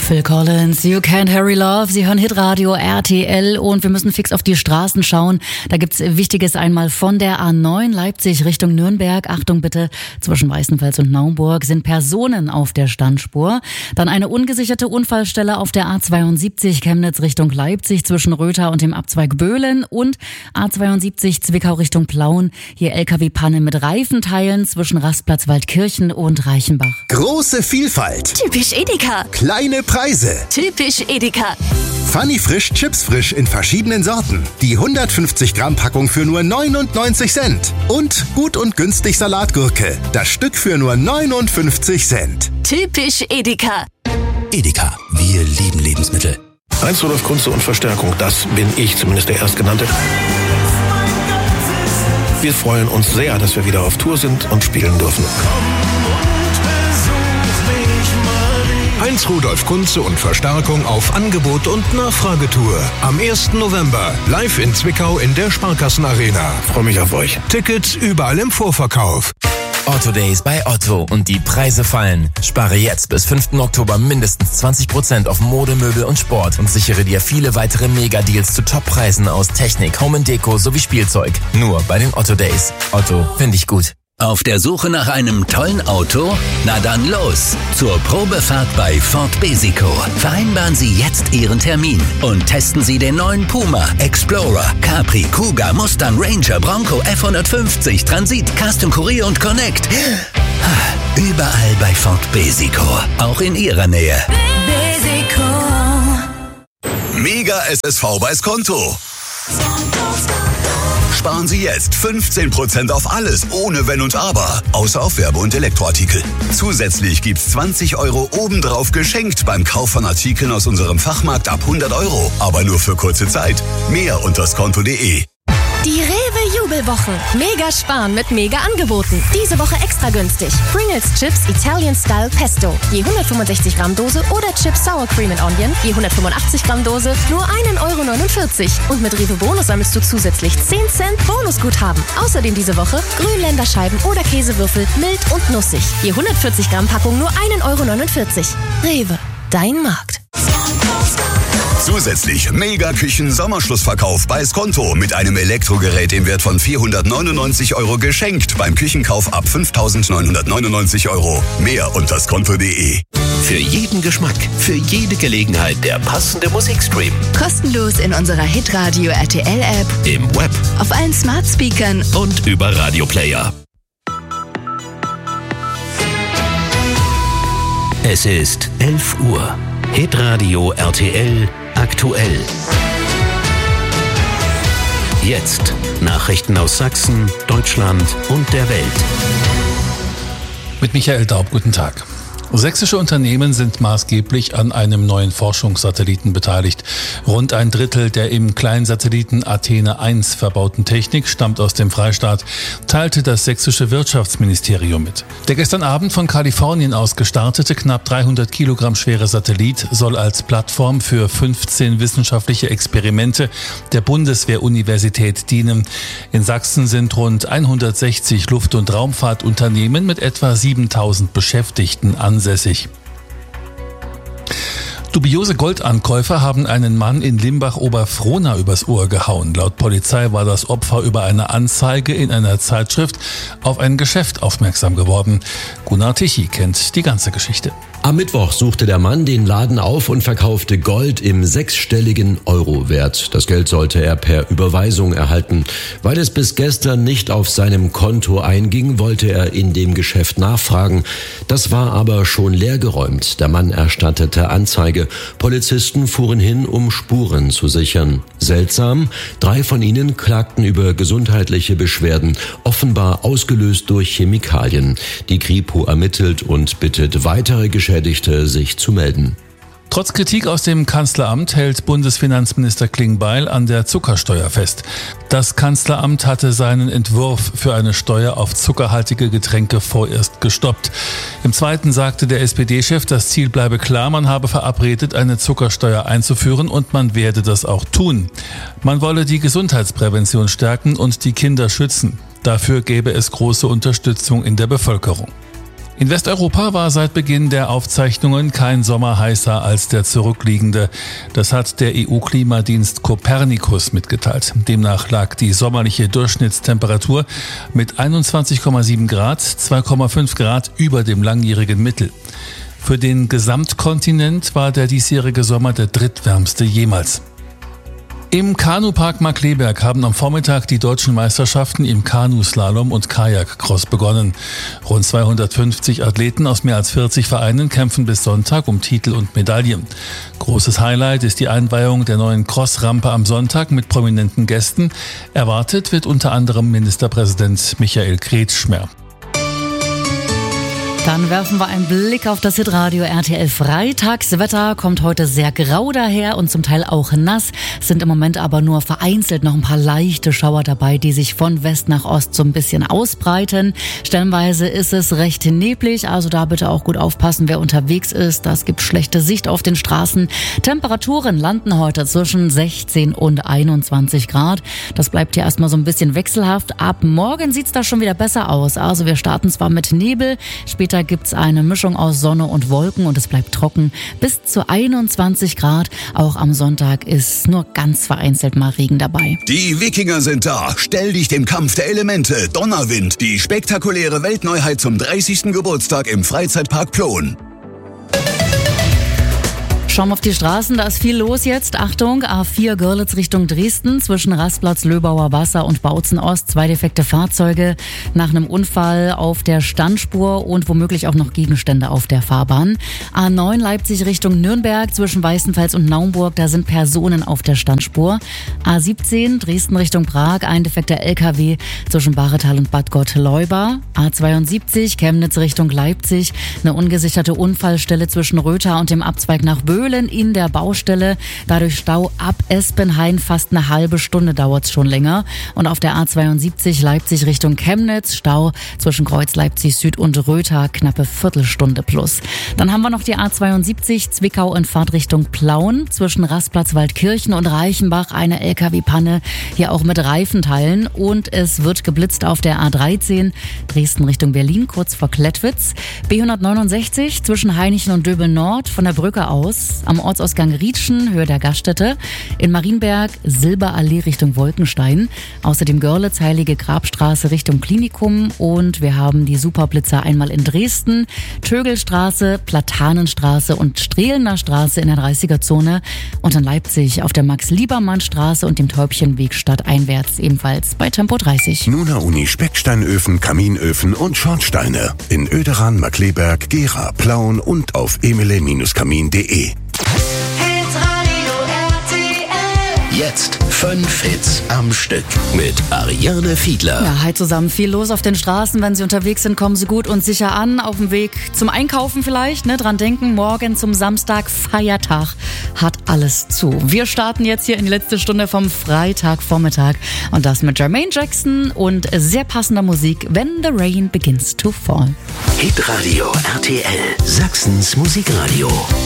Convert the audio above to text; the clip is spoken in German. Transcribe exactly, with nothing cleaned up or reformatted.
Phil Collins, You Can't Hurry Love. Sie hören Hitradio R T L und wir müssen fix auf die Straßen schauen. Da gibt's Wichtiges einmal von der A neun Leipzig Richtung Nürnberg. Achtung bitte, zwischen Weißenfels und Naumburg sind Personen auf der Standspur. Dann eine ungesicherte Unfallstelle auf der A zweiundsiebzig Chemnitz Richtung Leipzig zwischen Rötha und dem Abzweig Böhlen und A zweiundsiebzig Zwickau Richtung Plauen. Hier L K W-Panne mit Reifenteilen zwischen Rastplatz Waldkirchen und Reichenbach. Große Vielfalt. Typisch Edeka. Kleine Preise. Typisch Edeka. Funny Frisch Chips Frisch in verschiedenen Sorten. Die hundertfünfzig Gramm Packung für nur neunundneunzig Cent. Und gut und günstig Salatgurke. Das Stück für nur neunundfünfzig Cent. Typisch Edeka. Edeka, wir lieben Lebensmittel. Heinz Rudolf Kunze und Verstärkung, das bin ich, zumindest der Erstgenannte. Wir freuen uns sehr, dass wir wieder auf Tour sind und spielen dürfen. Heinz Rudolf Kunze und Verstärkung auf Angebot und Nachfragetour. Am ersten November live in Zwickau in der Sparkassenarena. Freue mich auf euch. Tickets überall im Vorverkauf. Otto Days bei Otto und die Preise fallen. Spare jetzt bis fünften Oktober mindestens zwanzig Prozent auf Mode, Möbel und Sport und sichere dir viele weitere Mega-Deals zu Top-Preisen aus Technik, Home and Deko sowie Spielzeug. Nur bei den Otto Days. Otto, finde ich gut. Auf der Suche nach einem tollen Auto? Na dann los! Zur Probefahrt bei Ford Besico. Vereinbaren Sie jetzt Ihren Termin und testen Sie den neuen Puma, Explorer, Capri, Kuga, Mustang, Ranger, Bronco, F hundertfünfzig, Transit, Custom Courier und Connect. Überall bei Ford Besico. Auch in Ihrer Nähe. Besico. Mega S S V bei Skonto. Sparen Sie jetzt fünfzehn Prozent auf alles, ohne Wenn und Aber, außer auf Werbe- und Elektroartikel. Zusätzlich gibt's zwanzig Euro obendrauf geschenkt beim Kauf von Artikeln aus unserem Fachmarkt ab hundert Euro. Aber nur für kurze Zeit. Mehr unter skonto punkt de. Die Rewe-Jubelwochen. Mega sparen mit Mega-Angeboten. Diese Woche extra günstig. Pringles Chips Italian Style Pesto. Je hundertfünfundsechzig Gramm Dose oder Chips Sour Cream and Onion. Je hundertfünfundachtzig Gramm Dose. Nur ein Euro neunundvierzig. Und mit Rewe Bonus sammelst du zusätzlich zehn Cent Bonusguthaben. Außerdem diese Woche Grünländerscheiben oder Käsewürfel mild und nussig. Je hundertvierzig Gramm Packung nur ein Euro neunundvierzig. Rewe, dein Markt. Zusätzlich Mega-Küchen-Sommerschlussverkauf bei Skonto mit einem Elektrogerät im Wert von vierhundertneunundneunzig Euro geschenkt beim Küchenkauf ab fünftausendneunhundertneunundneunzig Euro. Mehr unter skonto punkt de. Für jeden Geschmack, für jede Gelegenheit der passende Musikstream. Kostenlos in unserer Hitradio R T L-App, Im Web, auf allen Smart-Speakern und über Radioplayer. Es ist elf Uhr. Hitradio R T L aktuell. Jetzt Nachrichten aus Sachsen, Deutschland und der Welt. Mit Michael Daub, guten Tag. Sächsische Unternehmen sind maßgeblich an einem neuen Forschungssatelliten beteiligt. Rund ein Drittel der im Kleinsatelliten Athene eins verbauten Technik stammt aus dem Freistaat, teilte das sächsische Wirtschaftsministerium mit. Der gestern Abend von Kalifornien aus gestartete, knapp dreihundert Kilogramm schwere Satellit soll als Plattform für fünfzehn wissenschaftliche Experimente der Bundeswehr-Universität dienen. In Sachsen sind rund hundertsechzig Luft- und Raumfahrtunternehmen mit etwa siebentausend Beschäftigten an ansässig. Dubiose Goldankäufer haben einen Mann in Limbach-Oberfrohna übers Ohr gehauen. Laut Polizei war das Opfer über eine Anzeige in einer Zeitschrift auf ein Geschäft aufmerksam geworden. Gunnar Tichy kennt die ganze Geschichte. Am Mittwoch suchte der Mann den Laden auf und verkaufte Gold im sechsstelligen Euro-Wert. Das Geld sollte er per Überweisung erhalten. Weil es bis gestern nicht auf seinem Konto einging, wollte er in dem Geschäft nachfragen. Das war aber schon leergeräumt. Der Mann erstattete Anzeige. Polizisten fuhren hin, um Spuren zu sichern. Seltsam, drei von ihnen klagten über gesundheitliche Beschwerden, offenbar ausgelöst durch Chemikalien. Die Kripo ermittelt und bittet weitere Geschädigte, sich zu melden. Trotz Kritik aus dem Kanzleramt hält Bundesfinanzminister Klingbeil an der Zuckersteuer fest. Das Kanzleramt hatte seinen Entwurf für eine Steuer auf zuckerhaltige Getränke vorerst gestoppt. Im Zweiten sagte der S P D-Chef, das Ziel bleibe klar, man habe verabredet, eine Zuckersteuer einzuführen und man werde das auch tun. Man wolle die Gesundheitsprävention stärken und die Kinder schützen. Dafür gäbe es große Unterstützung in der Bevölkerung. In Westeuropa war seit Beginn der Aufzeichnungen kein Sommer heißer als der zurückliegende. Das hat der E U-Klimadienst Copernicus mitgeteilt. Demnach lag die sommerliche Durchschnittstemperatur mit einundzwanzig Komma sieben Grad, zwei Komma fünf Grad über dem langjährigen Mittel. Für den Gesamtkontinent war der diesjährige Sommer der drittwärmste jemals. Im Kanupark Markkleeberg haben am Vormittag die deutschen Meisterschaften im Kanuslalom und Kajakcross begonnen. Rund zweihundertfünfzig Athleten aus mehr als vierzig Vereinen kämpfen bis Sonntag um Titel und Medaillen. Großes Highlight ist die Einweihung der neuen Crossrampe am Sonntag mit prominenten Gästen. Erwartet wird unter anderem Ministerpräsident Michael Kretschmer. Dann werfen wir einen Blick auf das Hitradio R T L Freitagswetter. Kommt heute sehr grau daher und zum Teil auch nass. Es sind im Moment aber nur vereinzelt noch ein paar leichte Schauer dabei, die sich von West nach Ost so ein bisschen ausbreiten. Stellenweise ist es recht neblig, also da bitte auch gut aufpassen, wer unterwegs ist. Das gibt schlechte Sicht auf den Straßen. Temperaturen landen heute zwischen sechzehn und einundzwanzig Grad. Das bleibt hier erstmal so ein bisschen wechselhaft. Ab morgen sieht's da schon wieder besser aus. Also wir starten zwar mit Nebel, später gibt's eine Mischung aus Sonne und Wolken und es bleibt trocken bis zu einundzwanzig Grad. Auch am Sonntag ist nur ganz vereinzelt mal Regen dabei. Die Wikinger sind da. Stell dich dem Kampf der Elemente. Donnerwind, die spektakuläre Weltneuheit zum dreißigsten Geburtstag im Freizeitpark Plon. Schauen wir auf die Straßen, da ist viel los jetzt. Achtung, A vier Görlitz Richtung Dresden, zwischen Rastplatz Löbauer Wasser und Bautzen Ost. Zwei defekte Fahrzeuge nach einem Unfall auf der Standspur und womöglich auch noch Gegenstände auf der Fahrbahn. A neun Leipzig Richtung Nürnberg, zwischen Weißenfels und Naumburg, da sind Personen auf der Standspur. A siebzehn Dresden Richtung Prag, ein defekter L K W zwischen Baretal und Bad Gottleuba. A zweiundsiebzig Chemnitz Richtung Leipzig, eine ungesicherte Unfallstelle zwischen Rötha und dem Abzweig nach Böhlen in der Baustelle. Dadurch Stau ab Espenhain, fast eine halbe Stunde dauert es schon länger. Und auf der A zweiundsiebzig Leipzig Richtung Chemnitz, Stau zwischen Kreuz Leipzig Süd und Rötha, knappe Viertelstunde plus. Dann haben wir noch die A zweiundsiebzig Zwickau in Fahrtrichtung Plauen, zwischen Rastplatz Waldkirchen und Reichenbach, eine L K W-Panne, hier auch mit Reifenteilen. Und es wird geblitzt auf der A dreizehn Dresden Richtung Berlin, kurz vor Klettwitz. B hundertneunundsechzig zwischen Hainichen und Döbel Nord von der Brücke aus, am Ortsausgang Rietschen, Höhe der Gaststätte. In Marienberg Silberallee Richtung Wolkenstein. Außerdem Görlitz, Heilige Grabstraße Richtung Klinikum. Und wir haben die Superblitzer einmal in Dresden, Tögelstraße, Platanenstraße und Strehlener Straße in der dreißiger Zone. Und in Leipzig auf der Max-Liebermann-Straße und dem Täubchenweg stadteinwärts ebenfalls bei Tempo dreißig. Nuna Uni Specksteinöfen, Kaminöfen und Schornsteine. In Oederan, Markkleeberg, Gera, Plauen und auf emile Kamin punkt de. Jetzt fünf Hits am Stück mit Ariane Fiedler. Ja, hi zusammen. Viel los auf den Straßen. Wenn Sie unterwegs sind, kommen Sie gut und sicher an. Auf dem Weg zum Einkaufen vielleicht. Ne? Dran denken, morgen zum Samstag, Feiertag, hat alles zu. Wir starten jetzt hier in die letzte Stunde vom Freitagvormittag. Und das mit Jermaine Jackson und sehr passender Musik, When the Rain Begins to Fall. Hitradio R T L, Sachsens Musikradio.